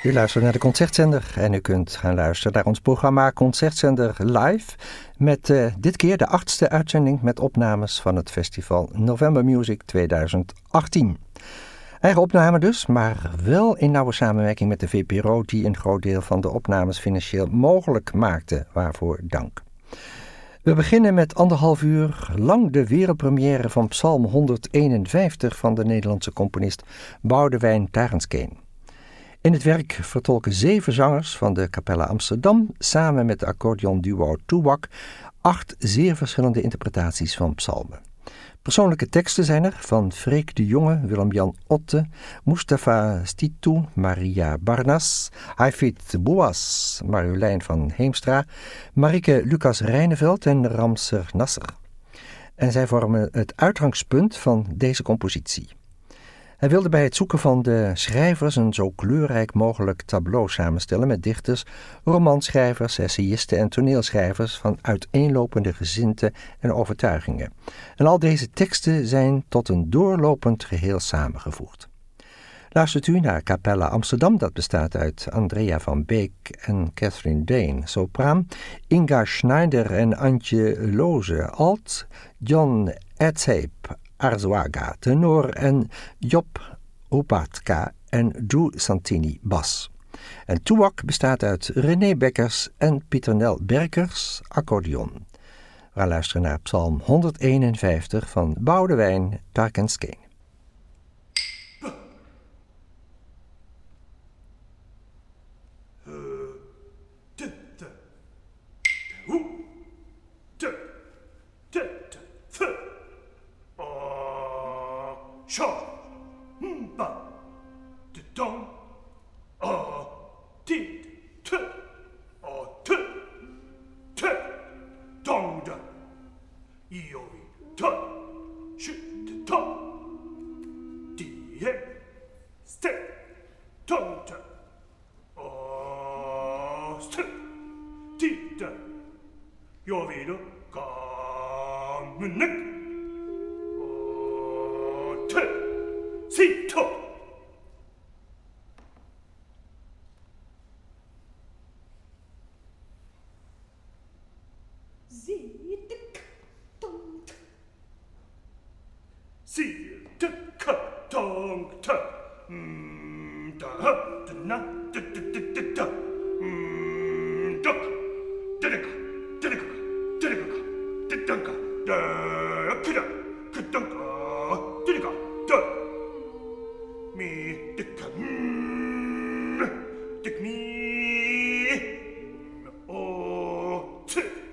U luistert naar de Concertzender en u kunt gaan luisteren naar ons programma Concertzender Live met dit keer de 8e uitzending met opnames van het festival November Music 2018. Eigen opname dus, maar wel in nauwe samenwerking met de VPRO die een groot deel van de opnames financieel mogelijk maakte, waarvoor dank. We beginnen met 1,5 uur lang de wereldpremière van Psalm 151 van de Nederlandse componist Boudewijn Tarenskeen. In het werk vertolken 7 zangers van de Capella Amsterdam samen met de accordeonduo Toewak 8 zeer verschillende interpretaties van psalmen. Persoonlijke teksten zijn er van Freek de Jonge, Willem-Jan Otte, Mustafa Stitu, Maria Barnas, Haifit Boas, Marjolein van Heemstra, Marike Lucas Rijneveld en Ramser Nasser. En zij vormen het uitgangspunt van deze compositie. Hij wilde bij het zoeken van de schrijvers een zo kleurrijk mogelijk tableau samenstellen met dichters, romanschrijvers, essayisten en toneelschrijvers van uiteenlopende gezindten en overtuigingen. En al deze teksten zijn tot een doorlopend geheel samengevoegd. Luistert u naar Capella Amsterdam, dat bestaat uit Andrea van Beek en Catherine Dane, sopraan, Inga Schneider en Antje Loze, alt, John Edzheep, Arzuaga, tenor en Job Rupatka en Drew Santini, bas. En Toewak bestaat uit René Bekkers en Pieternel Berkers, accordeon. We gaan luisteren naar Psalm 151 van Boudewijn Tarenskeen. Take me, oh,